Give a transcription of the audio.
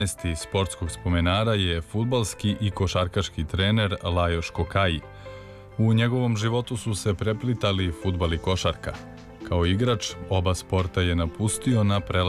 sportskog spomenara je fudbalski i košarkaški trener Lajoš Kokaji. U njegovom životu su se preplitali fudbal i košarka. Kao igrač, oba sporta je napustio na prelazak